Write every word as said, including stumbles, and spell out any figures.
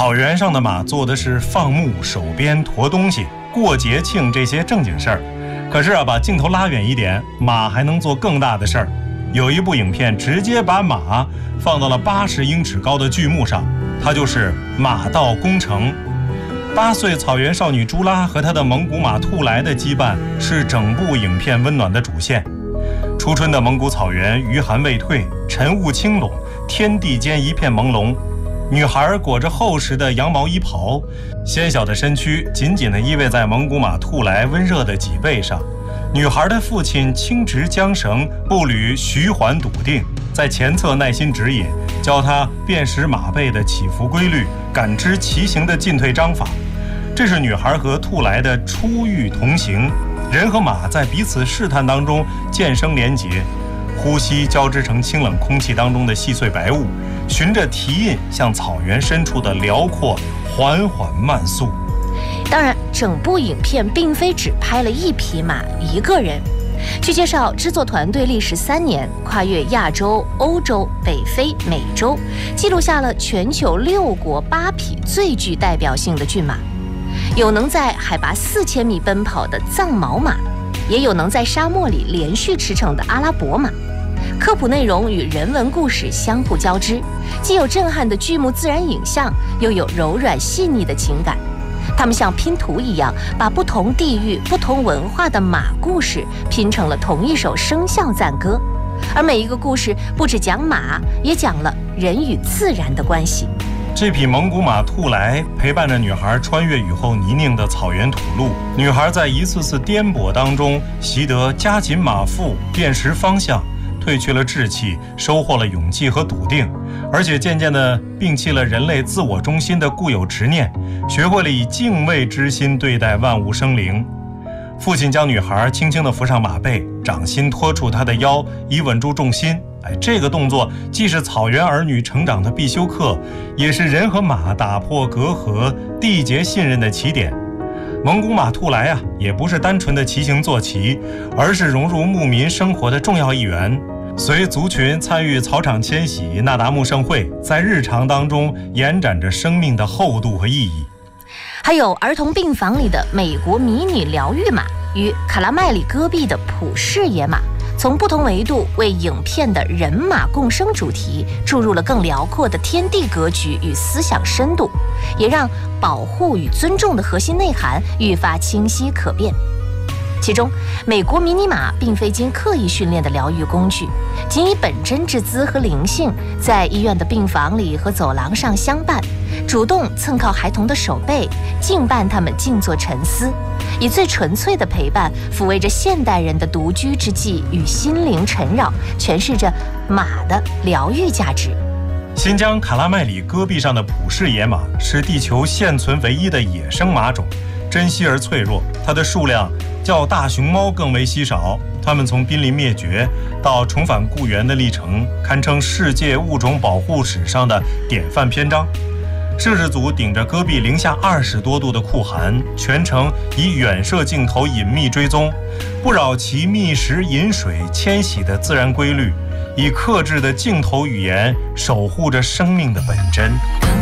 草原上的马做的是放牧、守边、驮东西、过节庆这些正经事儿。可是啊，把镜头拉远一点，马还能做更大的事儿。有一部影片直接把马放到了八十英尺高的巨幕上，它就是《马到功成》。八岁草原少女朱拉和她的蒙古马兔来的羁绊是整部影片温暖的主线。初春的蒙古草原余寒未退，晨雾轻笼，天地间一片朦胧。女孩裹着厚实的羊毛衣袍，纤小的身躯紧紧地依偎在蒙古马兔来温热的脊背上。女孩的父亲轻执缰绳，步履徐缓笃定，在前侧耐心指引，教她辨识马背的起伏规律，感知骑行的进退章法。这是女孩和兔来的初遇同行，人和马在彼此试探当中渐生连结，呼吸交织成清冷空气当中的细碎白雾，循着蹄印向草原深处的辽阔缓缓慢速。 当然，整部影片并非只拍了一匹马一个人。据介绍，制作团队历时三年，跨越亚洲、欧洲、北非、美洲，记录下了全球六国八匹最具代表性的骏马。有能在海拔四千米奔跑的藏毛马，也有能在沙漠里连续驰骋的阿拉伯马。科普内容与人文故事相互交织，既有震撼的剧目自然影像，又有柔软细腻的情感。他们像拼图一样，把不同地域、不同文化的马故事拼成了同一首声效赞歌。而每一个故事不只讲马，也讲了人与自然的关系。 这匹蒙古马兔来陪伴着女孩穿越雨后泥泞的草原土路，女孩在一次次颠簸当中习得夹紧马腹，辨识方向，褪去了志气，收获了勇气和笃定，而且渐渐地摒弃了人类自我中心的固有执念，学会了以敬畏之心对待万物生灵。父亲将女孩轻轻地扶上马背，掌心托住她的腰，以稳住重心。哎，这个动作既是草原儿女成长的必修课，也是人和马打破隔阂、缔结信任的起点。蒙古马兔来啊，也不是单纯的骑行坐骑，而是融入牧民生活的重要一员。随族群参与草场迁徙、那达慕盛会，在日常当中延展着生命的厚度和意义。 还有儿童病房里的美国迷你疗愈马与卡拉麦里戈壁的普氏野马，从不同维度为影片的人马共生主题注入了更辽阔的天地格局与思想深度，也让保护与尊重的核心内涵愈发清晰可辨。其中，美国迷你马并非经刻意训练的疗愈工具，仅以本真之姿和灵性，在医院的病房里和走廊上相伴，主动蹭靠孩童的手背，静伴他们静坐沉思，以最纯粹的陪伴抚慰着现代人的独居之际与心灵缠绕，诠释着马的疗愈价值。 新疆卡拉麦里戈壁上的普氏野马是地球现存唯一的野生马种，珍稀而脆弱，它的数量较大熊猫更为稀少。它们从濒临灭绝到重返故园的历程，堪称世界物种保护史上的典范篇章。摄制组顶着戈壁零下二十多度的酷寒，全程以远摄镜头隐秘追踪，不扰其觅食、饮水、迁徙的自然规律，以克制的镜头语言守护着生命的本真。